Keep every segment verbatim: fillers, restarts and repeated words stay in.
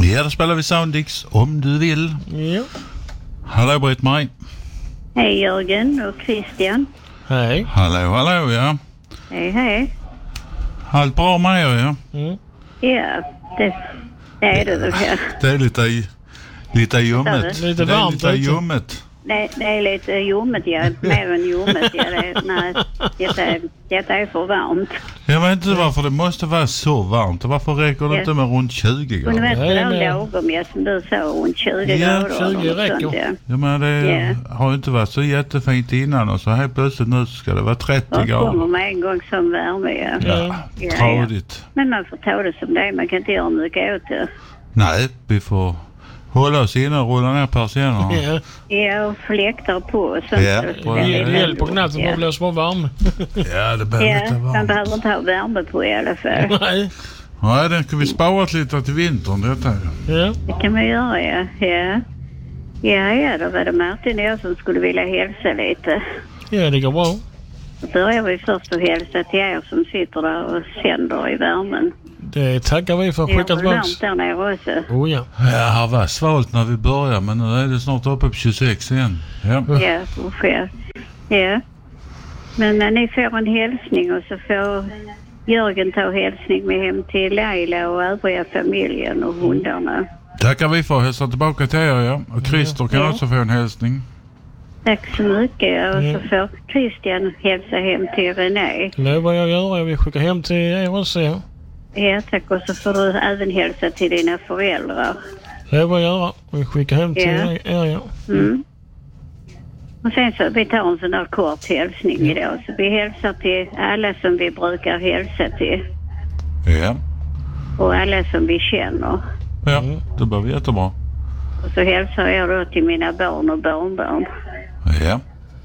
Ja, då spelar vi Soundix om du vill. Ja. Hallå Britt-Marie. Hej Jörgen och Christian. Hej. Hallå, hallå, ja. Hej, hej. Allt bra med er, ja? Mm. Ja, det, det är det väl här. Det är lite, lite ljummet. Lite Det är varmt lite ute. ljummet. Det, det är lite ljummet, ja. Mer än ljummet, ja. Det, nej, detta, detta är för varmt. Jag vet inte varför det måste vara så varmt. Varför räcker det Ja. inte med runt tjugo Och nu grader? vet Nej, du då men- lagom, ja, som du sa, runt tjugo Ja, grader. tjugo och räcker. sånt, ja. Jag menar, det Ja. har ju inte varit så jättefint innan och så här plötsligt nu ska det vara trettio Och kommer grader. med en gång som värme, ja. Ja. Ja, ja. Tradigt. Men man får ta det som det är. Man kan inte göra mycket åt det. Nej, vi får hålla oss inne och rulla ner persiennerna. Ja. Ja, och fläktar på och sånt. Ja, Så på- det är Det lite- hjälper knappt att ja. man blir så varm. Ja, det behöver Ja, inte vara man varmt. behöver inte ha värme på i alla fall. Nej. Nej, den ska vi spara lite till vintern detta. Ja. Det kan man göra, ja. Ja, ja, ja då var det Martin och jag som skulle vilja hälsa lite. Ja, det går bra. Då börjar vi först att hälsa till er som sitter där och sänder i värmen. Det tackar vi för. Det är Skicka väl varmt tillbaks. där nere också. Oh ja. Ja, det var svalt när vi började men nu är det snart uppe på tjugosex igen. Ja. Ja, usch ja. Ja. Men när ni får en hälsning och så får Jörgen ta hälsning med hem till Laila och övriga familjen och hundarna. Tackar vi för att hälsa tillbaka till er, ja. Och Christer kan Ja. också få en hälsning. Tack så mycket. Och Ja. så får Christian hälsa hem till René. Lovar jag göra. Jag vill skicka hem till er också. Ja. Ja, tack. Och så får du även hälsa till dina föräldrar. Lovar jag göra. Vi skickar hem till Ja. er. Ja. Mm. Och sen så vi tar en sån där kort hälsning idag. Så vi hälsar till alla som vi brukar hälsa till. Ja. Och alla som vi känner. Ja, Mm. det blir jättebra. Och så hälsar jag då till mina barn och barnbarn. Ja.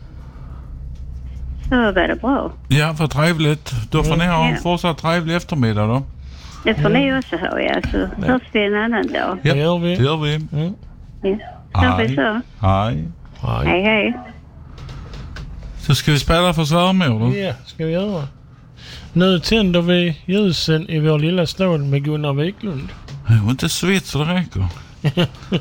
Så var det bra. Ja, vad trevligt. Då får ni ha en Ja. fortsatt trevlig eftermärdag då. Det får ni också ha, ja. Så hörs vi en annan dag. Ja, Det gör vi. det gör vi. Mm. Ja. Gör vi Hej. så? Hej. Hej. Hej, hej. Så ska vi spela för svärmor då? Ja, ska vi göra. Nu tänder vi ljusen i vår lilla stad med Gunnar Wiklund. Det var inte så vitt så det räcker.